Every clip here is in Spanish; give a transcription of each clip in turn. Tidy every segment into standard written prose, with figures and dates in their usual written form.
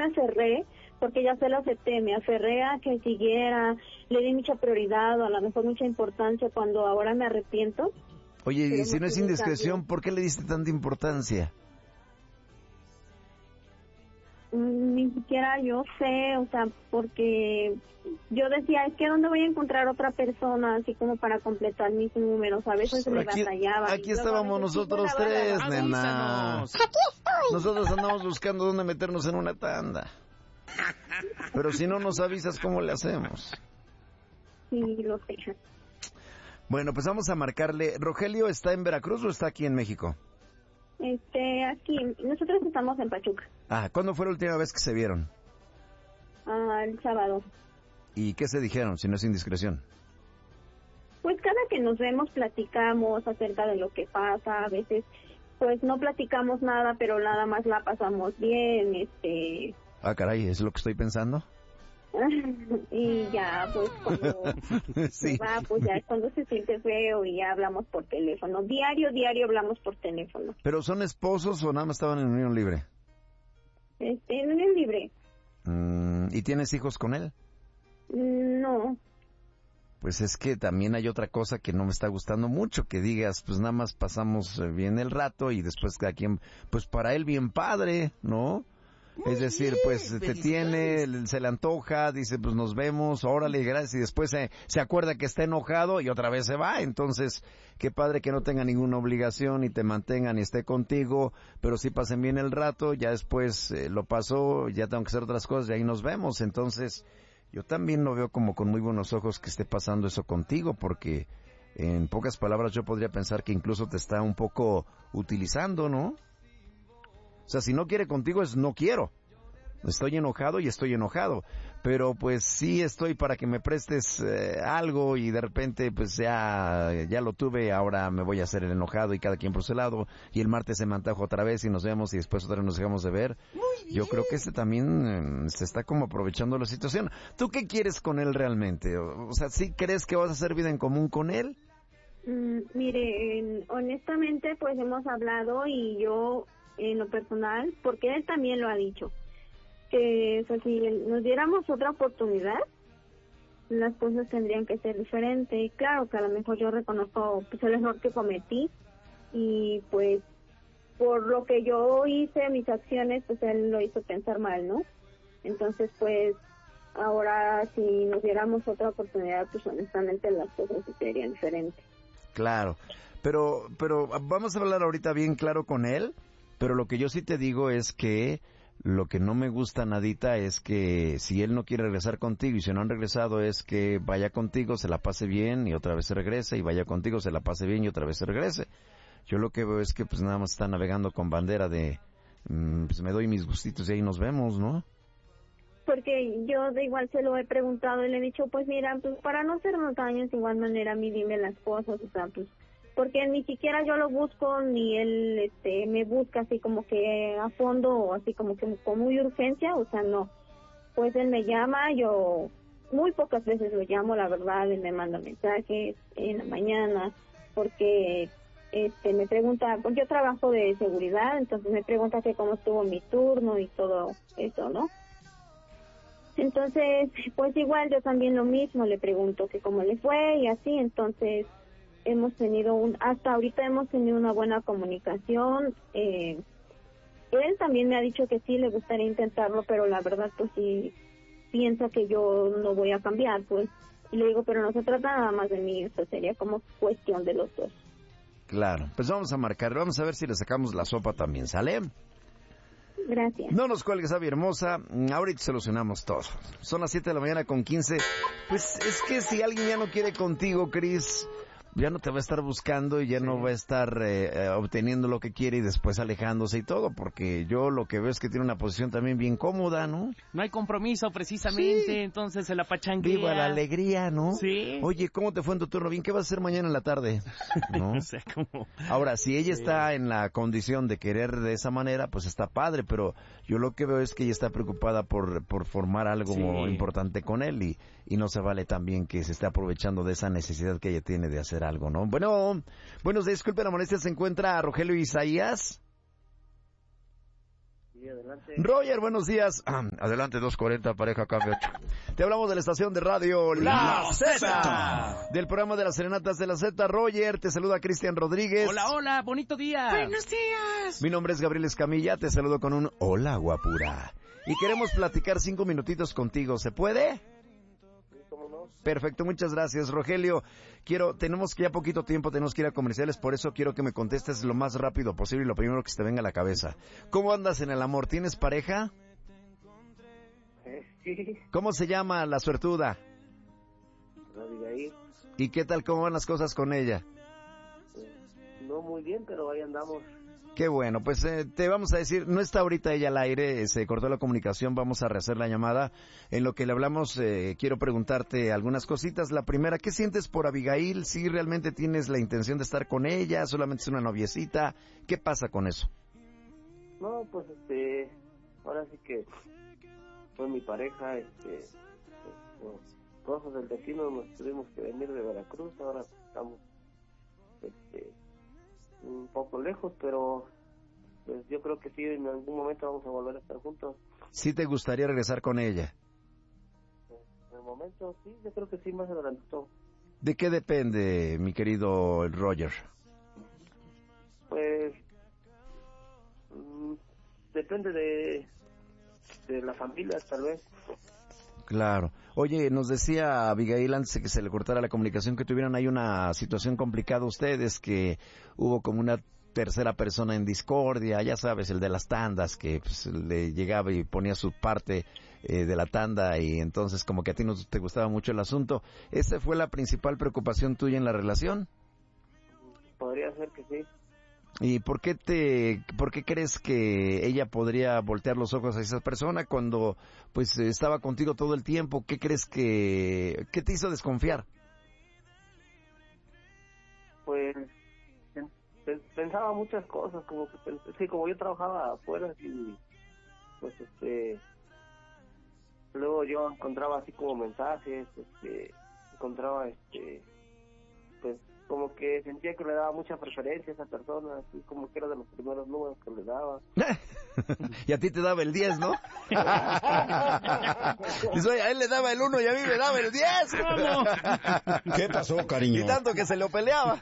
me aferré, porque ya se lo acepté, me aferré a que siguiera, le di mucha prioridad o a lo mejor mucha importancia cuando ahora me arrepiento. Oye, y si no es indiscreción, ¿por qué le diste tanta importancia? Ni siquiera yo sé, o sea, porque yo decía, es que ¿dónde voy a encontrar otra persona así como para completar mis números? A veces me batallaba. Aquí estábamos nosotros tres, nena. Aquí estoy. Nosotros andamos buscando dónde meternos en una tanda. Pero si no nos avisas, ¿cómo le hacemos? Sí, lo sé. Bueno, pues vamos a marcarle. ¿Rogelio está en Veracruz o está aquí en México? Aquí, nosotros estamos en Pachuca. ¿Cuándo fue la última vez que se vieron? El sábado. ¿Y qué se dijeron, si no es indiscreción? Pues cada que nos vemos platicamos acerca de lo que pasa, a veces pues no platicamos nada, pero nada más la pasamos bien, Caray, ¿es lo que estoy pensando? Y ya, pues cuando sí. pues ya es cuando se siente feo y ya hablamos por teléfono. Diario hablamos por teléfono. ¿Pero son esposos o nada más estaban en unión libre? En unión libre. ¿Y tienes hijos con él? No. Pues es que también hay otra cosa que no me está gustando mucho, que digas, pues nada más pasamos bien el rato y después cada quien, pues para él bien padre, ¿no? Es decir, pues te tiene, se le antoja, dice, pues nos vemos, órale, gracias, y después se acuerda que está enojado y otra vez se va. Entonces, qué padre que no tenga ninguna obligación y te mantengan y esté contigo, pero sí pasen bien el rato, ya después lo pasó, ya tengo que hacer otras cosas y ahí nos vemos. Entonces, yo también lo veo como con muy buenos ojos que esté pasando eso contigo, porque en pocas palabras yo podría pensar que incluso te está un poco utilizando, ¿no? O sea, si no quiere contigo es no quiero. Estoy enojado y estoy enojado. Pero pues sí estoy para que me prestes algo y de repente pues ya lo tuve, ahora me voy a hacer el enojado y cada quien por su lado. Y el martes se me antoja otra vez y nos vemos y después otra vez nos dejamos de ver. Yo creo que también se está como aprovechando la situación. ¿Tú qué quieres con él realmente? O sea, ¿sí crees que vas a hacer vida en común con él? Mire, honestamente pues hemos hablado y yo en lo personal, porque él también lo ha dicho, que si nos diéramos otra oportunidad, las cosas tendrían que ser diferentes. Claro que a lo mejor yo reconozco pues el error que cometí y pues por lo que yo hice, mis acciones, pues él lo hizo pensar mal, ¿no? Entonces pues ahora si nos diéramos otra oportunidad, pues honestamente las cosas serían diferentes. Claro, pero vamos a hablar ahorita bien claro con él. Pero lo que yo sí te digo es que lo que no me gusta, Nadita, es que si él no quiere regresar contigo y si no han regresado es que vaya contigo, se la pase bien y otra vez se regrese y vaya contigo, se la pase bien y otra vez se regrese. Yo lo que veo es que pues nada más está navegando con bandera de pues me doy mis gustitos y ahí nos vemos, ¿no? Porque yo de igual se lo he preguntado y le he dicho, pues mira, pues para no hacernos daños de igual manera a mí dime las cosas, o sea, pues porque ni siquiera yo lo busco ni él me busca así como que a fondo o así como que con muy urgencia, o sea, no. Pues él me llama, yo muy pocas veces lo llamo, la verdad, él me manda mensajes en la mañana porque me pregunta, pues yo trabajo de seguridad, entonces me pregunta que cómo estuvo mi turno y todo eso, ¿no? Entonces, pues igual yo también lo mismo, le pregunto que cómo le fue y así, entonces hemos tenido hasta ahorita hemos tenido una buena comunicación. Él también me ha dicho que sí le gustaría intentarlo, pero la verdad pues sí piensa que yo no voy a cambiar, pues. Y le digo, pero no se trata nada más de mí, esto sería como cuestión de los dos. Claro, pues vamos a marcar, vamos a ver si le sacamos la sopa también, ¿sale? Gracias. No nos cuelgues, Avi hermosa, ahorita solucionamos todo. Son las 7 de la mañana con 15. Pues es que si alguien ya no quiere contigo, Cris, ya no te va a estar buscando y ya no va a estar obteniendo lo que quiere y después alejándose y todo, porque yo lo que veo es que tiene una posición también bien cómoda, ¿no? No hay compromiso precisamente, entonces se la pachanguea. Viva la alegría, ¿no? Sí. Oye, ¿cómo te fue en tu turno? Bien, ¿qué vas a hacer mañana en la tarde? ¿No? O sea, como... Ahora, si ella está en la condición de querer de esa manera, pues está padre, pero yo lo que veo es que ella está preocupada por formar algo importante con él y no se vale también que se esté aprovechando de esa necesidad que ella tiene de hacer algo, ¿no? Bueno, disculpe la molestia, ¿se encuentra Rogelio Isaías? Sí, adelante. Roger, buenos días. Adelante, 240, pareja cambio 8. Te hablamos de la estación de radio La Z, del programa de las serenatas de la Z. Roger, te saluda Cristian Rodríguez. Hola, bonito día. Buenos días. Mi nombre es Gabriel Escamilla, te saludo con un hola, guapura. Y queremos platicar 5 minutitos contigo, ¿se puede? ¿Cómo no? Perfecto, muchas gracias, Rogelio. Tenemos que ya poquito tiempo, tenemos que ir a comerciales, por eso quiero que me contestes lo más rápido posible y lo primero que se te venga a la cabeza. ¿Cómo andas en el amor? ¿Tienes pareja? Sí. ¿Cómo se llama la suertuda? Abigail. ¿Y qué tal, cómo van las cosas con ella? No muy bien, pero ahí andamos. Qué bueno, pues te vamos a decir, no está ahorita ella al aire, se cortó la comunicación, vamos a rehacer la llamada. En lo que le hablamos, quiero preguntarte algunas cositas. La primera, ¿qué sientes por Abigail? ¿Si realmente tienes la intención de estar con ella? ¿Solamente es una noviecita? ¿Qué pasa con eso? No, pues ahora sí que fue mi pareja, por cosas del destino nos tuvimos que venir de Veracruz, ahora estamos un poco lejos, pero pues yo creo que sí, en algún momento vamos a volver a estar juntos. ¿Sí te gustaría regresar con ella? En el momento sí, yo creo que sí, más adelante. ¿De qué depende, mi querido Roger? Pues depende de la familia, tal vez. Claro. Oye, nos decía Abigail antes de que se le cortara la comunicación que tuvieron ahí una situación complicada ustedes, que hubo como una tercera persona en discordia, ya sabes, el de las tandas, que pues, le llegaba y ponía su parte de la tanda y entonces como que a ti no te gustaba mucho el asunto. ¿Esa fue la principal preocupación tuya en la relación? Podría ser que sí. ¿Y por qué crees que ella podría voltear los ojos a esa persona cuando pues estaba contigo todo el tiempo? ¿Qué crees qué te hizo desconfiar? Pues pensaba muchas cosas, como que sí, como yo trabajaba afuera y pues luego yo encontraba así como mensajes, encontraba pues como que sentía que le daba mucha preferencia a esa persona, así como que era de los primeros números que le daba. Y a ti te daba el 10, ¿no? Dice, oye, a él le daba el 1 y a mí me daba el 10. ¿Cómo? ¿Qué pasó, cariño? Y tanto que se lo peleaba.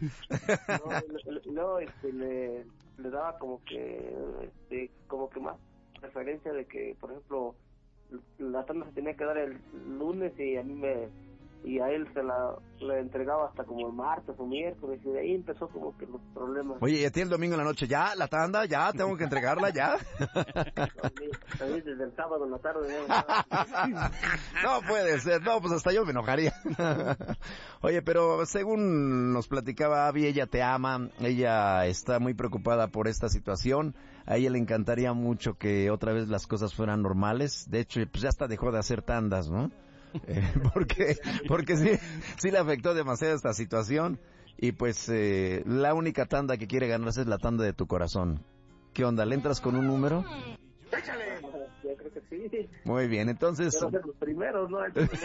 Le daba como que más preferencia de que, por ejemplo, la tanda se tenía que dar el lunes y a él le entregaba hasta como el martes o miércoles, y de ahí empezó como que los problemas. Oye, y a ti el domingo en la noche, ya, la tanda, ya, tengo que entregarla, ya. A mí desde el sábado en la tarde. No puede ser, no, pues hasta yo me enojaría. Oye, pero según nos platicaba Abby, ella te ama, ella está muy preocupada por esta situación, a ella le encantaría mucho que otra vez las cosas fueran normales, de hecho, pues ya hasta dejó de hacer tandas, ¿no? Porque sí le afectó demasiado esta situación y pues la única tanda que quiere ganarse es la tanda de tu corazón. ¿Qué onda? ¿Le entras con un número? ¡Échale! Yo creo que sí. Muy bien, entonces... Quiero ser los primeros, ¿no?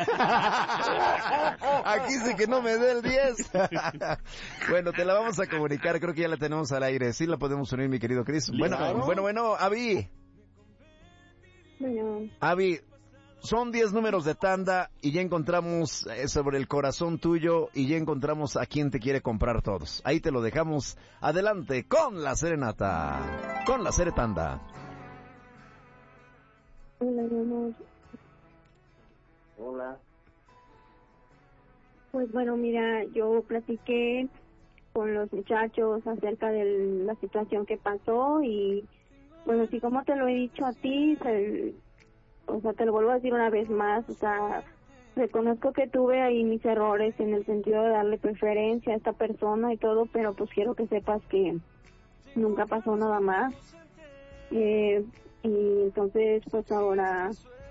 Aquí sí que no me dé el 10. Bueno, te la vamos a comunicar, creo que ya la tenemos al aire. Sí la podemos unir, mi querido Chris. Bueno, Abby. Bueno. Abby, son 10 números de tanda y ya encontramos sobre el corazón tuyo y ya encontramos a quien te quiere comprar todos. Ahí te lo dejamos. Adelante con la serenata, con la seretanda. Hola, mi amor. Hola. Pues bueno, mira, yo platiqué con los muchachos acerca de la situación que pasó y pues así como te lo he dicho a ti, o sea, te lo vuelvo a decir una vez más, o sea, reconozco que tuve ahí mis errores en el sentido de darle preferencia a esta persona y todo, pero pues quiero que sepas que nunca pasó nada más. Y entonces, pues ahora,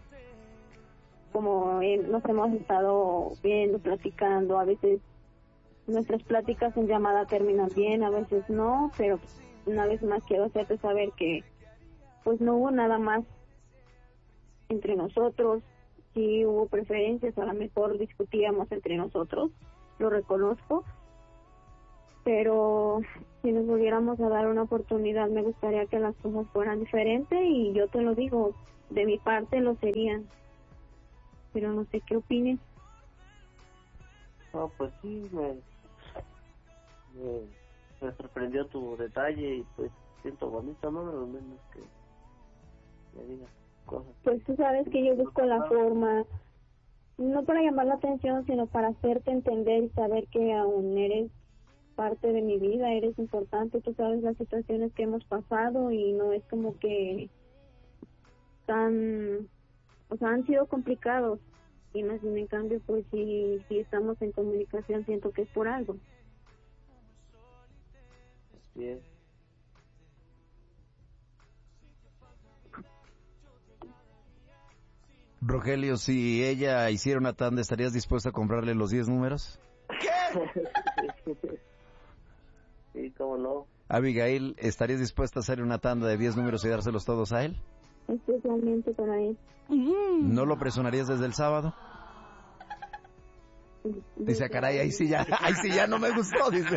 como nos hemos estado viendo, platicando, a veces nuestras pláticas en llamada terminan bien, a veces no, pero una vez más quiero hacerte saber que pues no hubo nada más entre nosotros. Sí hubo preferencias, a lo mejor discutíamos entre nosotros, lo reconozco, pero si nos volviéramos a dar una oportunidad me gustaría que las cosas fueran diferentes y yo te lo digo, de mi parte lo serían, pero no sé qué opines. No, pues sí, me sorprendió tu detalle y pues siento bonito, ¿no? Lo menos que me digas cosas. Pues tú sabes que yo busco la forma, no para llamar la atención, sino para hacerte entender y saber que aún eres parte de mi vida, eres importante, tú sabes las situaciones que hemos pasado y no es como que tan, o sea, han sido complicados y más bien en cambio pues si estamos en comunicación siento que es por algo. Así es. Rogelio, si ella hiciera una tanda, ¿estarías dispuesta a comprarle los 10 números? Sí, cómo no. Abigail, ¿estarías dispuesta a hacer una tanda de 10 números y dárselos todos a él? Especialmente para él. ¿No lo presionarías desde el sábado? Dice, caray, ahí sí ya no me gustó, dice.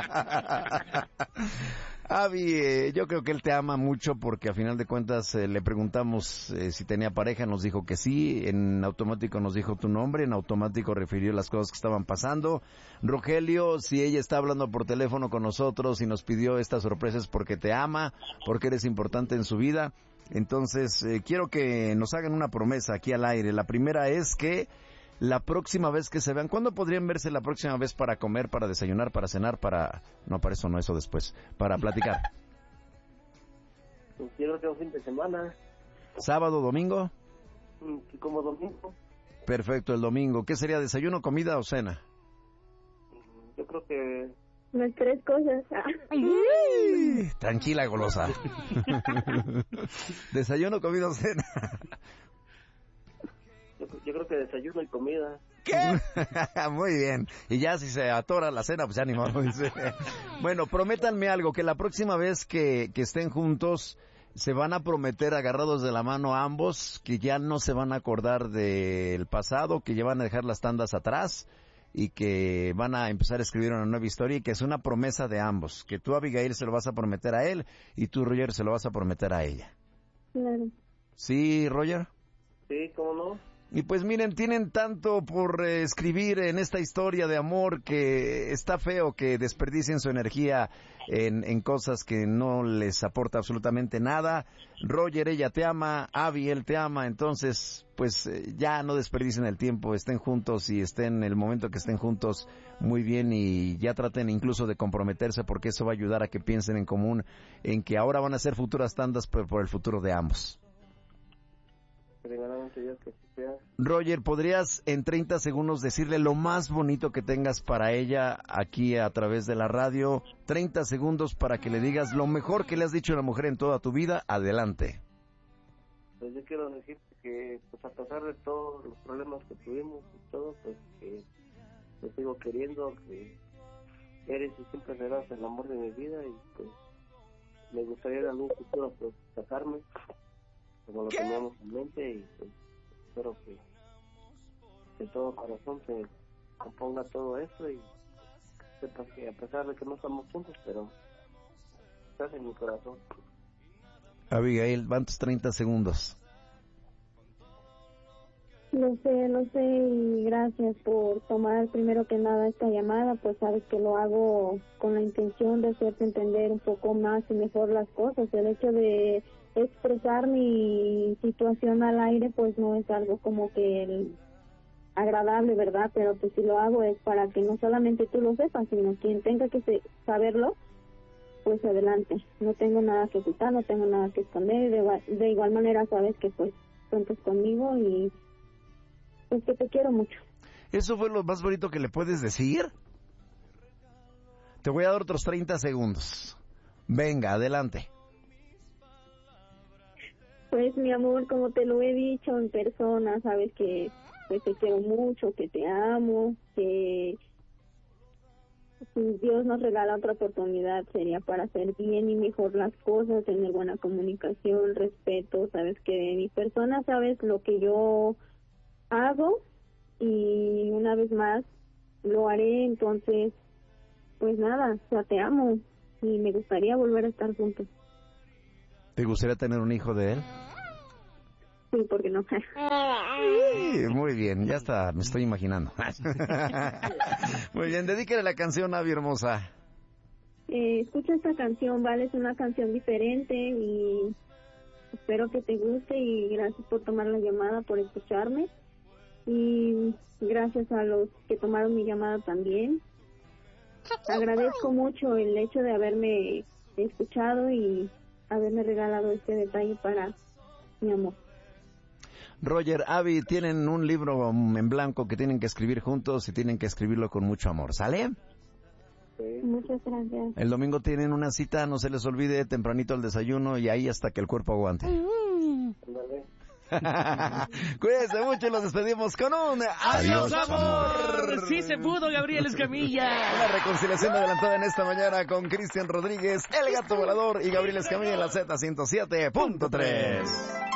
Avi, yo creo que él te ama mucho porque a final de cuentas le preguntamos si tenía pareja, nos dijo que sí, en automático nos dijo tu nombre, en automático refirió las cosas que estaban pasando. Rogelio, si ella está hablando por teléfono con nosotros y nos pidió estas sorpresas porque te ama, porque eres importante en su vida, entonces quiero que nos hagan una promesa aquí al aire. La primera es que la próxima vez que se vean, ¿cuándo podrían verse la próxima vez para comer, para desayunar, para cenar, para... No, para eso no, eso después, para platicar? Pues yo creo que un fin de semana. ¿Sábado, domingo? Como domingo. Perfecto, el domingo. ¿Qué sería, desayuno, comida o cena? Yo creo que... Las tres cosas. Tranquila, golosa. Desayuno, comida o cena. Yo creo que desayuno y comida. ¿Qué? Muy bien. Y ya si se atora la cena, pues ya ni modo, dice. Bueno, prométanme algo, que la próxima vez que estén juntos, se van a prometer agarrados de la mano ambos, que ya no se van a acordar del pasado, que ya van a dejar las tandas atrás y que van a empezar a escribir una nueva historia y que es una promesa de ambos, que tú, Abigail, se lo vas a prometer a él y tú, Roger, se lo vas a prometer a ella. Claro. ¿Sí, Roger? Sí, cómo no. Y pues miren, tienen tanto por escribir en esta historia de amor que está feo que desperdicien su energía en cosas que no les aporta absolutamente nada. Roger, ella te ama, Abby, él te ama, entonces pues ya no desperdicien el tiempo, estén juntos y estén en el momento que estén juntos muy bien y ya traten incluso de comprometerse porque eso va a ayudar a que piensen en común en que ahora van a ser futuras tandas por el futuro de ambos. Roger, ¿podrías en 30 segundos decirle lo más bonito que tengas para ella aquí a través de la radio? 30 segundos para que le digas lo mejor que le has dicho a una mujer en toda tu vida. Adelante. Pues yo quiero decirte que pues a pesar de todos los problemas que tuvimos y todo, pues que te sigo queriendo, que eres y siempre serás el amor de mi vida y pues me gustaría en algún futuro pues casarme como lo teníamos en mente y pues espero que de todo corazón se componga todo esto y sepas que a pesar de que no estamos juntos, pero estás en mi corazón. Abigail, van tus 30 segundos. Lo sé y gracias por tomar primero que nada esta llamada, pues sabes que lo hago con la intención de hacerte entender un poco más y mejor las cosas. El hecho de expresar mi situación al aire pues no es algo como que agradable, ¿verdad? Pero pues si lo hago es para que no solamente tú lo sepas, sino quien tenga que saberlo, pues adelante. No tengo nada que ocultar, no tengo nada que esconder. De igual manera sabes que pues cuentas conmigo y pues que te quiero mucho. ¿Eso fue lo más bonito que le puedes decir? Te voy a dar otros 30 segundos. Venga, adelante. Pues mi amor, como te lo he dicho en persona, sabes que pues te quiero mucho, que te amo, que si Dios nos regala otra oportunidad sería para hacer bien y mejor las cosas, tener buena comunicación, respeto, sabes que de mi persona sabes lo que yo hago y una vez más lo haré, entonces pues nada, o sea, te amo y me gustaría volver a estar juntos. ¿Te gustaría tener un hijo de él? Sí, ¿por qué no? Sí, muy bien, ya está, me estoy imaginando. Muy bien, dedíquele la canción, Abby hermosa. Escucha esta canción, ¿vale? Es una canción diferente y espero que te guste y gracias por tomar la llamada, por escucharme. Y gracias a los que tomaron mi llamada también. Agradezco mucho el hecho de haberme escuchado y haberme regalado este detalle para mi amor. Roger, Abby, tienen un libro en blanco que tienen que escribir juntos y tienen que escribirlo con mucho amor, ¿sale? Sí. Muchas gracias. El domingo tienen una cita, no se les olvide, tempranito el desayuno y ahí hasta que el cuerpo aguante. Ándale. Cuídense mucho y los despedimos con un ¡Adiós, amor! ¡Sí se pudo, Gabriel Escamilla! Una reconciliación adelantada en esta mañana con Cristian Rodríguez, el gato volador y Gabriel Escamilla en la Z107.3.